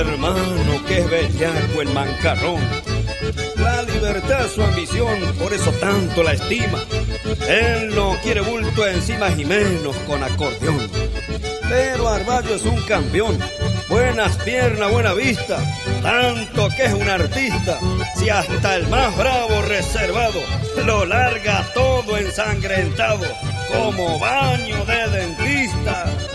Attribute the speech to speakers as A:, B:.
A: Hermano, que es bellaco el mancarrón. La libertad es su ambición, por eso tanto la estima. Él no quiere bulto encima y menos con acordeón. Pero Arballo es un campeón, buenas piernas, buena vista, tanto que es un artista. Si hasta el más bravo reservado lo larga todo ensangrentado como baño de dentista.